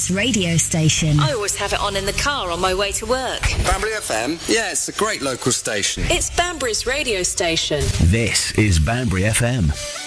Banbury's radio station. I always have it on in the car on my way to work. Banbury FM? Yeah, it's a great local station. It's Banbury's radio station. This is Banbury FM.